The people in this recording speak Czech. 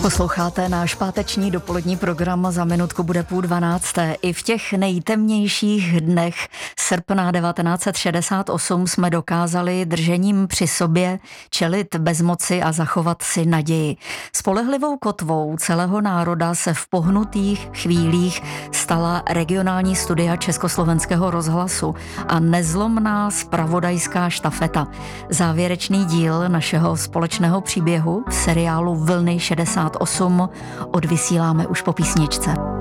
Posloucháte náš páteční dopolední program, za minutku bude 11:30. I v těch nejtemnějších dnech srpna 1968 jsme dokázali držením při sobě čelit bezmoci a zachovat si naději. Spolehlivou kotvou celého národa se v pohnutých chvílích stala regionální studia Československého rozhlasu a nezlomná zpravodajská štafeta. Závěrečný díl našeho společného příběhu v seriálu Vlny 68 odvysíláme už po písničce.